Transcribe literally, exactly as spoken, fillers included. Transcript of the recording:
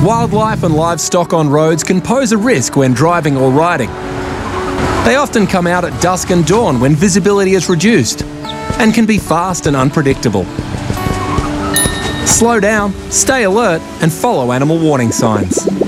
Wildlife and livestock on roads can pose a risk when driving or riding. They often come out at dusk and dawn when visibility is reduced and can be fast and unpredictable. Slow down, stay alert, and follow animal warning signs.